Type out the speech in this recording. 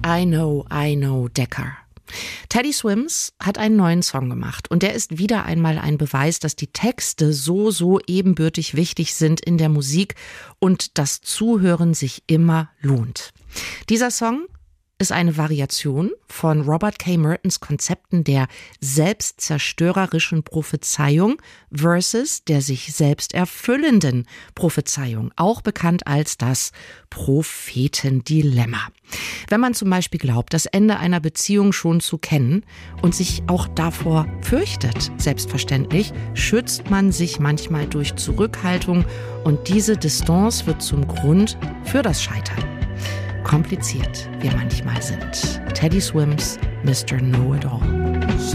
I know, Decker. Teddy Swims hat einen neuen Song gemacht und der ist wieder einmal ein Beweis, dass die Texte so ebenbürtig wichtig sind in der Musik und das Zuhören sich immer lohnt. Dieser Song ist eine Variation von Robert K. Mertens Konzepten der selbstzerstörerischen Prophezeiung versus der sich selbst erfüllenden Prophezeiung, auch bekannt als das Prophetendilemma. Wenn man zum Beispiel glaubt, das Ende einer Beziehung schon zu kennen und sich auch davor fürchtet, selbstverständlich, schützt man sich manchmal durch Zurückhaltung und diese Distanz wird zum Grund für das Scheitern. Kompliziert wir manchmal sind. Teddy Swims, Mr. Know-It-All.